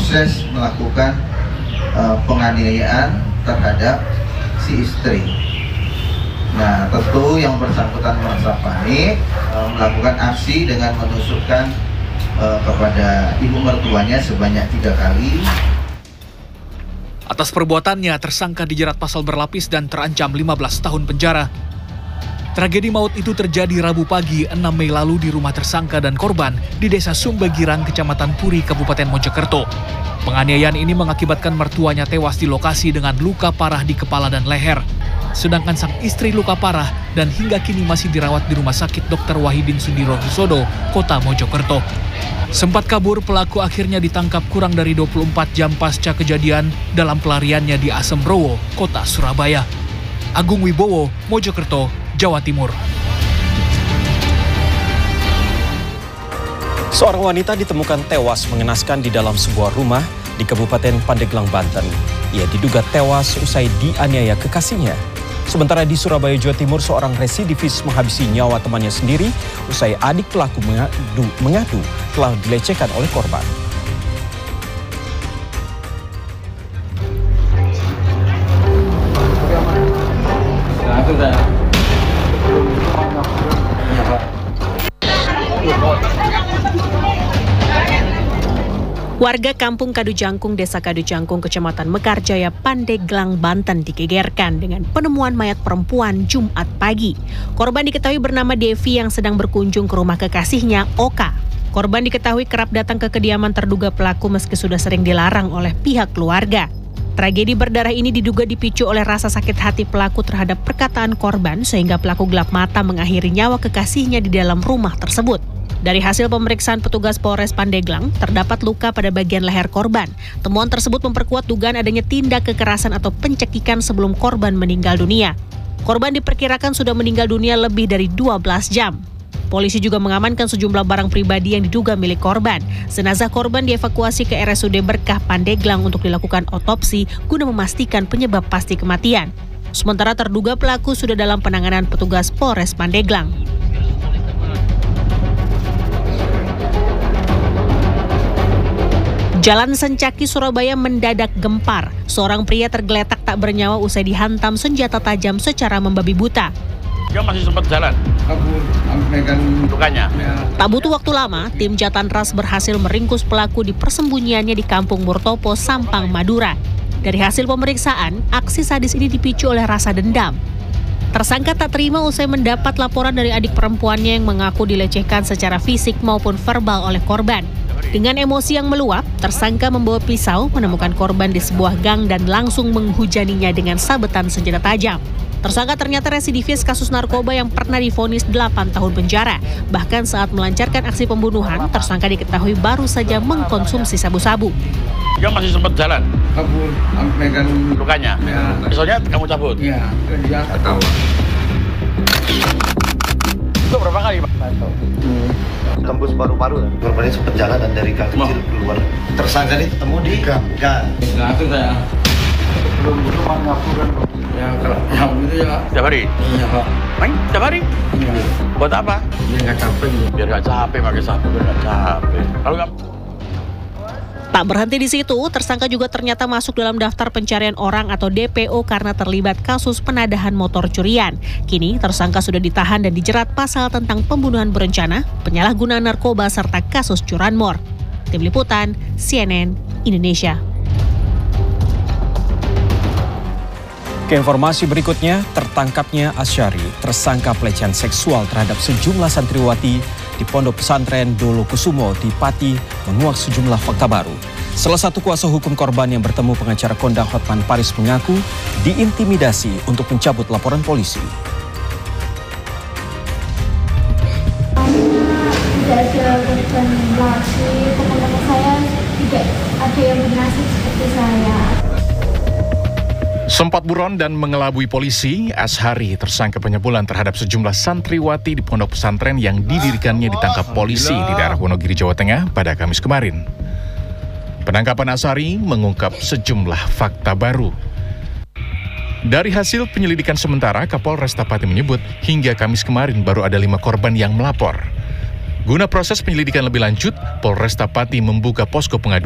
proses melakukan penganiayaan terhadap si istri. Nah, tentu yang bersangkutan merasa panik, melakukan aksi dengan menusukkan kepada ibu mertuanya sebanyak 3 kali. Atas perbuatannya, tersangka dijerat pasal berlapis dan terancam 15 tahun penjara. Tragedi maut itu terjadi Rabu pagi 6 Mei lalu di rumah tersangka dan korban di Desa Sumbegiran, Kecamatan Puri, Kabupaten Mojokerto. Penganiayaan ini mengakibatkan mertuanya tewas di lokasi dengan luka parah di kepala dan leher. Sedangkan sang istri luka parah dan hingga kini masih dirawat di Rumah Sakit Dr. Wahidin Sudirohusodo, Kota Mojokerto. Sempat kabur, pelaku akhirnya ditangkap kurang dari 24 jam pasca kejadian dalam pelariannya di Asemrowo, Kota Surabaya. Agung Wibowo, Mojokerto, Jawa Timur. Seorang wanita ditemukan tewas mengenaskan di dalam sebuah rumah di Kabupaten Pandeglang, Banten. Ia diduga tewas usai dianiaya kekasihnya. Sementara di Surabaya, Jawa Timur, seorang residivis menghabisi nyawa temannya sendiri usai adik pelaku mengadu telah dilecehkan oleh korban. Warga Kampung Kadujangkung, Desa Kadujangkung, Kecamatan Mekarjaya, Pandeglang, Banten digegerkan dengan penemuan mayat perempuan Jumat pagi. Korban diketahui bernama Devi yang sedang berkunjung ke rumah kekasihnya, Oka. Korban diketahui kerap datang ke kediaman terduga pelaku meski sudah sering dilarang oleh pihak keluarga. Tragedi berdarah ini diduga dipicu oleh rasa sakit hati pelaku terhadap perkataan korban sehingga pelaku gelap mata mengakhiri nyawa kekasihnya di dalam rumah tersebut. Dari hasil pemeriksaan petugas Polres Pandeglang, terdapat luka pada bagian leher korban. Temuan tersebut memperkuat dugaan adanya tindak kekerasan atau pencekikan sebelum korban meninggal dunia. Korban diperkirakan sudah meninggal dunia lebih dari 12 jam. Polisi juga mengamankan sejumlah barang pribadi yang diduga milik korban. Jenazah korban dievakuasi ke RSUD Berkah Pandeglang untuk dilakukan otopsi guna memastikan penyebab pasti kematian. Sementara terduga pelaku sudah dalam penanganan petugas Polres Pandeglang. Jalan Sencaki, Surabaya mendadak gempar. Seorang pria tergeletak tak bernyawa usai dihantam senjata tajam secara membabi buta. Dia masih sempat jalan. Lukanya. Tak butuh waktu lama, tim Jatanras berhasil meringkus pelaku di persembunyiannya di Kampung Murtopo, Sampang, Madura. Dari hasil pemeriksaan, aksi sadis ini dipicu oleh rasa dendam. Tersangka tak terima usai mendapat laporan dari adik perempuannya yang mengaku dilecehkan secara fisik maupun verbal oleh korban. Dengan emosi yang meluap, tersangka membawa pisau menemukan korban di sebuah gang dan langsung menghujaninya dengan sabetan senjata tajam. Tersangka ternyata residivis kasus narkoba yang pernah divonis 8 tahun penjara. Bahkan saat melancarkan aksi pembunuhan, tersangka diketahui baru saja mengkonsumsi sabu-sabu. Dia masih sempat jalan. Kabur, megang lukanya. Pisaunya kamu cabut. Iya, dia tahu. Itu berapa kali, Pak? Tembus paru-paru. Korbannya sempat jalan dan dari gang kecil keluar. Tersangka ini ketemu di gang. Nah, itu saya belum ngapuran. Ya kalau yang itu ya. Tiap hari? Iya, Pak. Main tiap hari? Iya. Buat apa? Biar nggak capek. Biar nggak capek pakai sabu, biar nggak capek. Kalau nggak. Tak berhenti di situ, tersangka juga ternyata masuk dalam daftar pencarian orang atau DPO karena terlibat kasus penadahan motor curian. Kini, tersangka sudah ditahan dan dijerat pasal tentang pembunuhan berencana, penyalahgunaan narkoba, serta kasus curanmor. Tim Liputan, CNN, Indonesia. Ke informasi berikutnya, tertangkapnya Asyari, tersangka pelecehan seksual terhadap sejumlah santriwati di Pondok Pesantren Dolo Kusumo di Pati menguak sejumlah fakta baru. Salah satu kuasa hukum korban yang bertemu pengacara kondang Hotman Paris mengaku diintimidasi untuk mencabut laporan polisi. Tidak ada korban lagi, teman-teman saya tidak ada yang bernasib seperti saya. Sempat buron dan mengelabui polisi, Ashari, tersangka penyebulan terhadap sejumlah santriwati di pondok pesantren yang didirikannya ditangkap polisi di daerah Wonogiri, Jawa Tengah pada Kamis kemarin. Penangkapan Ashari mengungkap sejumlah fakta baru. Dari hasil penyelidikan sementara, Kapolresta Pati menyebut hingga Kamis kemarin baru ada 5 korban yang melapor. Guna proses penyelidikan lebih lanjut, Polresta Pati membuka posko pengaduan